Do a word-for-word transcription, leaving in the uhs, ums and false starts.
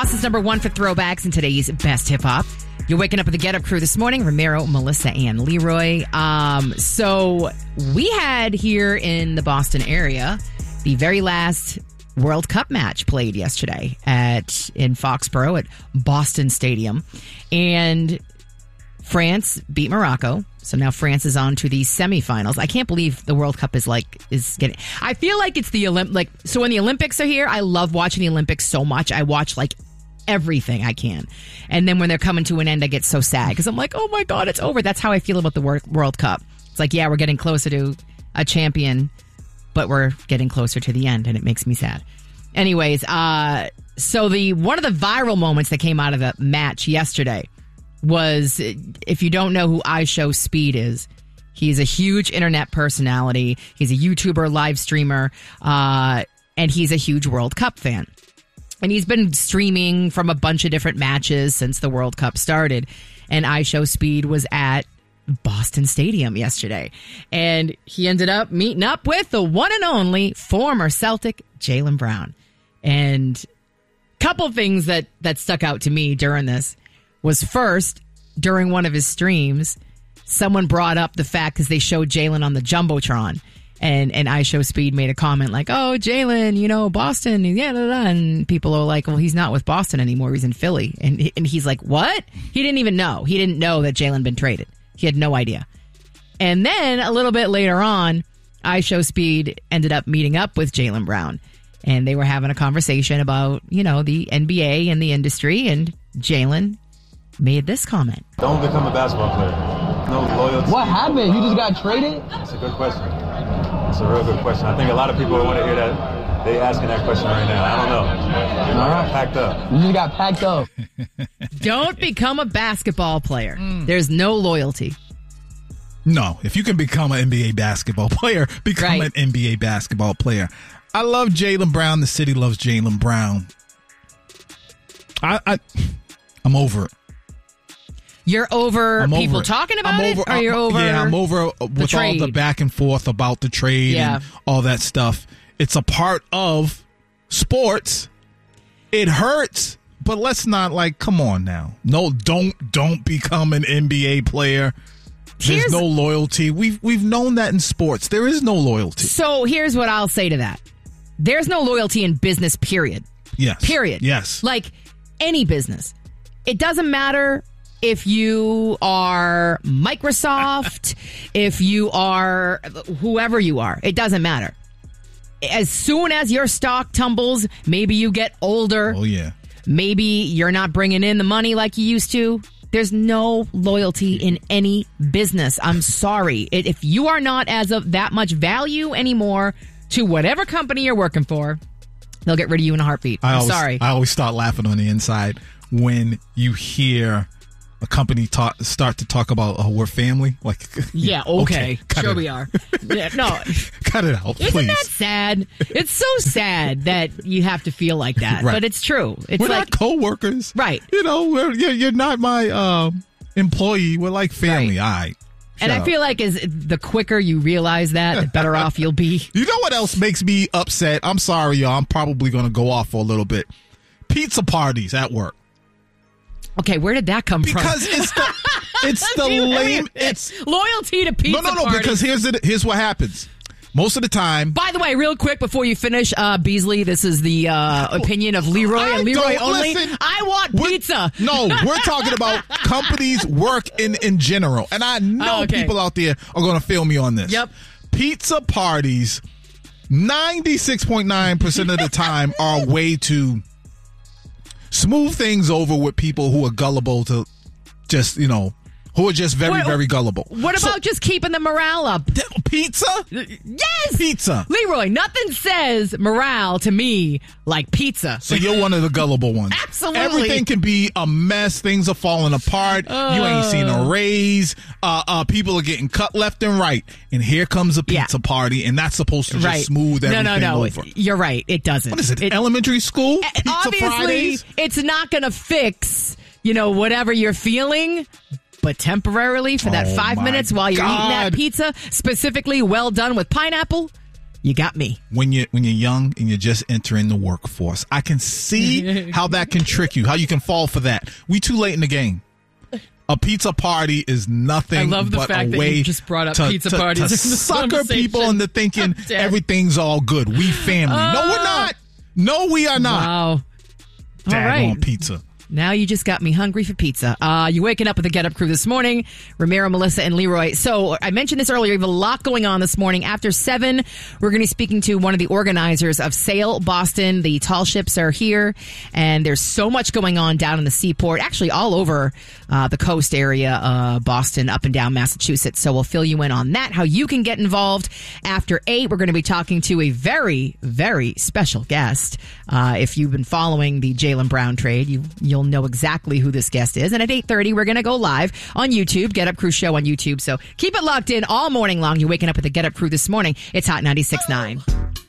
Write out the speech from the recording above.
This is number one for throwbacks in today's best hip hop. You're waking up with the Get Up crew this morning. Ramiro, Melissa, and Leroy. Um, so we had here in the Boston area the very last World Cup match played yesterday at in Foxborough at Boston Stadium, and France beat Morocco. So now France is on to the semifinals. I can't believe the World Cup is like is getting. I feel like it's the Olymp. Like so when the Olympics are here, I love watching the Olympics so much. I watch like everything I can, and then when they're coming to an end, I get so sad because I'm like, oh my god, it's over. That's how I feel about the World Cup. It's like, yeah, we're getting closer to a champion, but we're getting closer to the end, and it makes me sad. Anyways, uh, so the one of the viral moments that came out of the match yesterday was, if you don't know who iShowSpeed is, he's a huge internet personality. He's a YouTuber, live streamer, uh, and he's a huge World Cup fan. And he's been streaming from a bunch of different matches since the World Cup started. And iShowSpeed was at Boston Stadium yesterday. And he ended up meeting up with the one and only former Celtic, Jaylen Brown. And a couple things that, that stuck out to me during this was, first, during one of his streams, someone brought up the fact, because they showed Jaylen on the Jumbotron. And and iShowSpeed made a comment like, oh, Jaylen, you know, Boston, yeah, blah, blah. And people are like, well, he's not with Boston anymore. He's in Philly. And and he's like, what? He didn't even know. He didn't know that Jaylen been traded. He had no idea. And then a little bit later on, iShowSpeed ended up meeting up with Jaylen Brown. And they were having a conversation about, you know, the N B A and the industry. And Jaylen made this comment. Don't become a basketball player. No loyalty. What happened? You just got traded? That's a good question. It's a real good question. I think a lot of people want to hear that. They asking that question right now. I don't know. I got packed up. You just got packed up. Don't become a basketball player. Mm. There's no loyalty. No. If you can become an N B A basketball player, become right. an N B A basketball player. I love Jaylen Brown. The city loves Jaylen Brown. I, I, I'm over it. You're over I'm people over talking about I'm it? over, Or you're over Yeah, I'm over with trade. all the back and forth about the trade yeah. and all that stuff. It's a part of sports. It hurts, but let's not, like, come on now. No, don't don't become an N B A player. There's here's, no loyalty. We've we've known that in sports. There is no loyalty. So here's what I'll say to that. There's no loyalty in business, period. Yes. Period. Yes. Like any business. It doesn't matter if you are Microsoft, if you are whoever you are, it doesn't matter. As soon as your stock tumbles, maybe you get older. Oh, yeah. Maybe you're not bringing in the money like you used to. There's no loyalty in any business. I'm sorry. If you are not as of that much value anymore to whatever company you're working for, they'll get rid of you in a heartbeat. I'm I always, sorry. I always start laughing on the inside when you hear a company talk, start to talk about, oh, we're family. Like, yeah, okay, okay sure we are. Yeah, no, cut it out, Isn't please. that sad? It's so sad that you have to feel like that, right. but it's true. It's we're like, not co-workers, right? You know, we're, you're, you're not my uh, employee. We're like family. Right. All right. And up. I feel like as the quicker you realize that, the better off you'll be. You know what else makes me upset? I'm sorry, y'all. I'm probably going to go off for a little bit. Pizza parties at work. Okay, where did that come because from? Because it's the it's the lame. It's loyalty to pizza. No, no, no. parties. Because here's the, here's what happens. Most of the time. By the way, real quick before you finish, uh, Beasley, this is the uh, opinion of Leroy I and Leroy don't, only. Listen, I want pizza. No, we're talking about companies' work in, in general. And I know oh, okay. people out there are going to feel me on this. Yep. Pizza parties, ninety-six point nine percent of the time, are a way to smooth things over with people who are gullible to just, you know, who are just very, what, very gullible. What about so, just keeping the morale up? Pizza? Yes! Pizza. Leroy, nothing says morale to me like pizza. So you're one of the gullible ones. Absolutely. Everything can be a mess. Things are falling apart. Uh, you ain't seen a raise. Uh, uh, people are getting cut left and right. And here comes a pizza yeah. party, and that's supposed to just right. smooth everything no, no, no. over. You're right. It doesn't. What is it, it elementary school? Pizza obviously, Fridays? It's not going to fix, you know, whatever you're feeling. But temporarily, for that oh five minutes while you're God. eating that pizza, specifically well done with pineapple, You got me. When you when you're young and you're just entering the workforce, I can see how that can trick you. How you can fall for that. We too late in the game. A pizza party is nothing I love the but fact a that way you just brought up to, pizza to, parties to in this sucker conversation. people into thinking everything's all good. We family. Oh. No, we're not. No, we are not. Wow. All Daggone right. pizza. Now you just got me hungry for pizza. Uh, you're waking up with the Get Up crew this morning. Ramiro, Melissa, and Leroy. So I mentioned this earlier. We have a lot going on this morning. After seven, we're going to be speaking to one of the organizers of Sail Boston. The tall ships are here, and there's so much going on down in the seaport, actually all over uh, the coast area, uh, Boston, up and down Massachusetts. So we'll fill you in on that, how you can get involved. After eight, we're going to be talking to a very, very special guest. Uh, if you've been following the Jaylen Brown trade, you, you'll know exactly who this guest is. And at eight thirty, we're going to go live on YouTube, Get Up Crew Show on YouTube. So keep it locked in all morning long. You're waking up with the Get Up Crew this morning. It's Hot ninety-six point nine.